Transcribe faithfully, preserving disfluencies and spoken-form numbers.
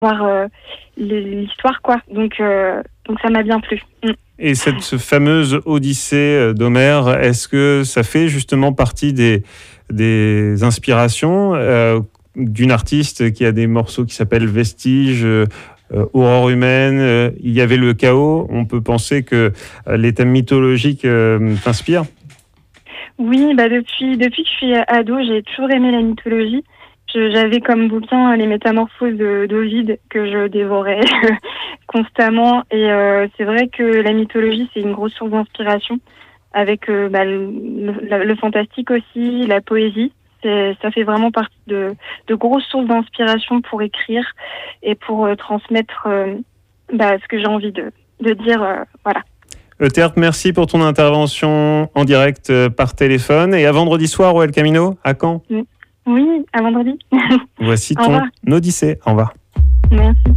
voir euh, l'histoire, quoi. Donc, euh, donc ça m'a bien plu. Mm. Et cette fameuse Odyssée d'Homère, est-ce que ça fait justement partie des, des inspirations euh, d'une artiste qui a des morceaux qui s'appellent Vestiges, euh, Aurore humaine, euh, il y avait le chaos. On peut penser que euh, les thèmes mythologiques euh, t'inspirent? Oui, bah depuis, depuis que je suis ado, j'ai toujours aimé la mythologie. Je, j'avais comme bouquin les Métamorphoses de- d'Ovide que je dévorais constamment. Et euh, c'est vrai que la mythologie, c'est une grosse source d'inspiration avec euh, bah, le, le- le fantastique aussi, la poésie. C'est, ça fait vraiment partie de, de grosses sources d'inspiration pour écrire et pour euh, transmettre euh, bah, ce que j'ai envie de, de dire. Euh, voilà. Euterpe, merci pour ton intervention en direct euh, par téléphone. Et à vendredi soir au El Camino, à Caen. Oui, à vendredi. Voici Au ton revoir. Odyssée. Au revoir. Merci.